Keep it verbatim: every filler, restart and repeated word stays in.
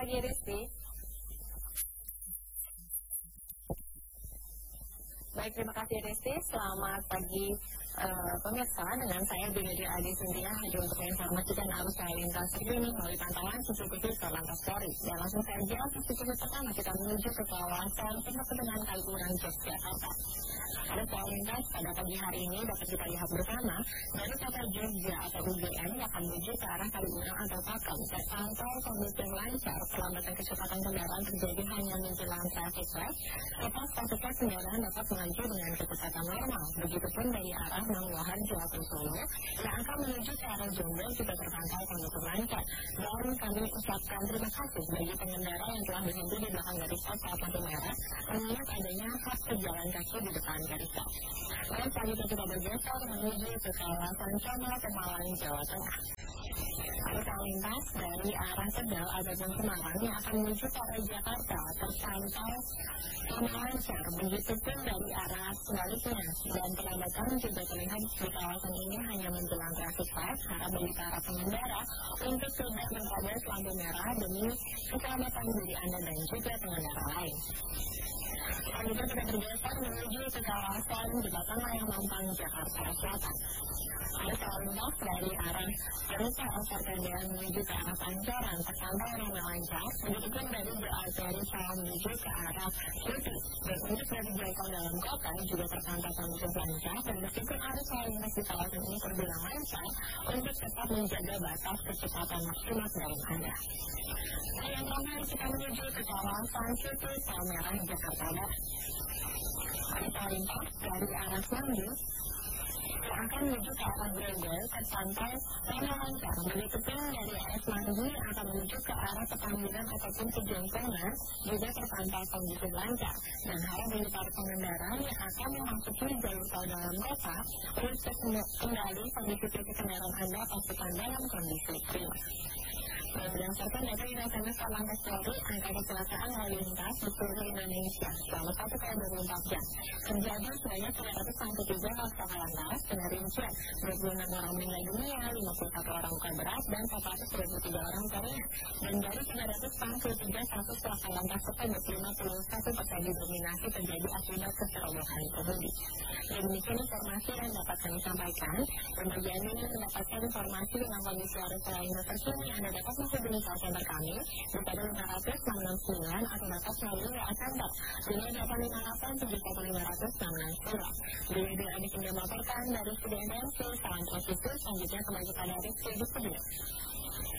pagi Rizky. Baik, terima kasih Rizky. Selamat pagi uh, pemirsa. Dengan saya Binedi Adi Sintia hadir untuk menginformasikan arus lalu lintas terkini melalui pantauan C C T V Korlantas Polri. Dan langsung saja C C T V pertama kita menuju ke kawasan Pedestrian Kaliurang, Yogyakarta. Arus lalu lintas pada pagi hari ini dapat kita lihat bersama dari kota Jogja atau U G M yang akan menuju ke arah Kaliurang atau Pakem. Terpantau kondisi lancar, pelambatan kecepatan kendaraan terjadi hanya menjelang traffic light. Lepas traffic light kendaraan dapat melaju dengan kecepatan normal. Begitupun dari arah Manguwahan Jawa Solo yang akan menuju ke arah Jombang juga terpantau kondisi lancar. Dan kami ucapkan terima kasih bagi pengendara yang telah berhenti di belakang garis stop saat lampu merah mengingat adanya hak pejalan kaki di depan garis stop. Dan selanjutnya kita bergeser menuju ke kawasan Comal, Pemalang, Jawa Tengah. Arus lalu lintas dari arah Tegal ataupun Semarang yang akan menuju ke arah Jakarta terpantau lancar, begitupun dari arah sebaliknya. Dan pelambatan juga terlihat di kawasan ini hanya menjelang traffic light. Harap bagi para pengendara untuk tidak menerobos lampu merah demi keselamatan diri Anda dan juga pengendara lain. Selanjutnya kita bergeser menuju ke kawasan Jembatan Layang Mampang, Jakarta Selatan. Arus lalu lintas dari arah Jakarta Osarkandang menuju ke arah Pancoran terpantau ramai lancar. Begitupun dari The Arteri Sawah menuju ke arah Putih. Dan untuk dari Jakarta dalam kota juga terpantau kondisi lancar. Dan meskipun arus lalu lintas di kawasan ini terbilang lancar, untuk tetap menjaga batas kecepatan maksimal kendaraan Anda. Nah, yang terakhir kita menuju ke kawasan Putih Palmerah, Jakarta Barat. Arus lalu lintas dari arah Semanggi yang akan menuju ke arah Grogol terpantau ramai lancar. Begitupun dari arah Semanggi yang akan menuju ke arah Petamburan ataupun ke Jongkongan juga terpantau kondisi lancar. Dan harap bagi para pengendara yang akan memasuki jalur tol dalam kota untuk kembali kondisi fisik kendaraan Anda pastikan dalam kondisi prima. Dan berdasarkan data Dinas Korlantas Polri, angka kecelakaan lalu lintas di seluruh Indonesia selama satu kali dua puluh empat jam terjadi sebanyak tiga ratus enam puluh tiga kasus lantas dengan rincian dua puluh enam orang meninggal dunia, lima puluh satu orang luka berat, dan empat ratus dua puluh tiga orang ringan. Dan dari tiga ratus enam puluh tiga kasus lantas tersebut, lima puluh satu persen didominasi terjadi akibat keserobohan pengemudi. Dan demikian informasi yang dapat kami sampaikan. Dan bagi Anda yang mendapatkan informasi tentang kondisi arus lalu lintas terkini, Anda dapat menghubungi call center kami di pada lima ratus enam enam sembilan atau dapat melalui W A Center di delapan lima delapan tujuh satu lima nol nol enam enam sembilan. Di video ini kita melaporkan dari Studio M C. Salam posisi, selanjutnya kembali kepada Rizky di studio.